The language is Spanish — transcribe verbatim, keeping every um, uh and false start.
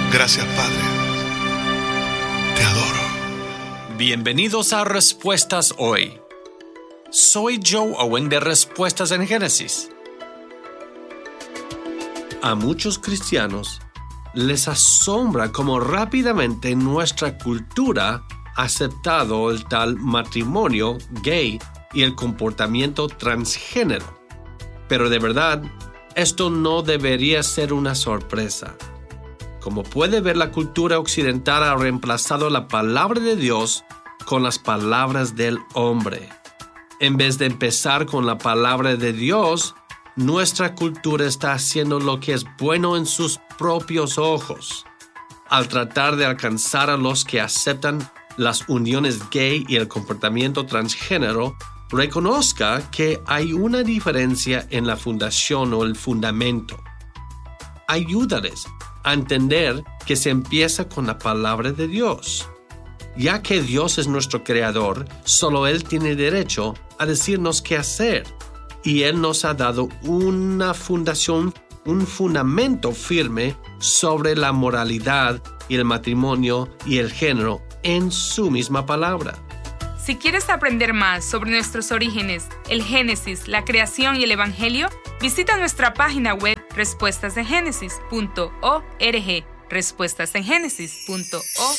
Gracias, Padre. Te adoro. Bienvenidos a Respuestas Hoy. Soy Joe Owen de Respuestas en Génesis. A muchos cristianos les asombra cómo rápidamente nuestra cultura ha aceptado el tal matrimonio gay y el comportamiento transgénero. Pero de verdad, esto no debería ser una sorpresa. Como puede ver, la cultura occidental ha reemplazado la palabra de Dios con las palabras del hombre. En vez de empezar con la palabra de Dios, nuestra cultura está haciendo lo que es bueno en sus propios ojos. Al tratar de alcanzar a los que aceptan las uniones gay y el comportamiento transgénero, reconozca que hay una diferencia en la fundación o el fundamento. Ayúdales a entender que se empieza con la palabra de Dios. Ya que Dios es nuestro creador, solo Él tiene derecho a decirnos qué hacer. Y Él nos ha dado una fundación, un fundamento firme sobre la moralidad y el matrimonio y el género en su misma palabra. Si quieres aprender más sobre nuestros orígenes, el Génesis, la creación y el Evangelio, visita nuestra página web respuestas en génesis punto org, respuestas en génesis punto org.